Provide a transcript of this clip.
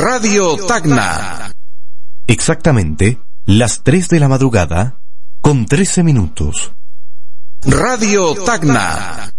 Radio Tacna. Exactamente las 3 de la madrugada con 13 minutos. Radio Tacna.